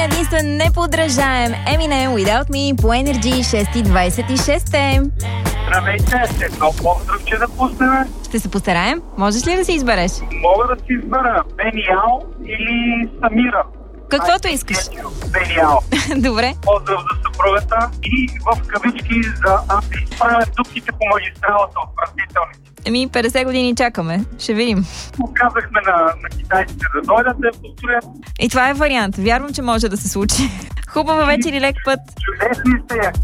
Единствен неподражаем Eminem Without Me по Energy 6:26. Здравейте, едно поздравче да пуснем. Ще се постараем. Можеш ли да си избереш? Мога да си избера Бени Ал или Самира. Каквото искаш. Бени Ал. Добре. Поздрав за съпругата и в кавички за антиизправяне дупките по магистралата отвратителни. 50 години чакаме. Ще видим. Казахме на китайците да дойдат да построят. И това е вариант. Вярвам, че може да се случи. Хубава вечер и лек път. Чудесни сте!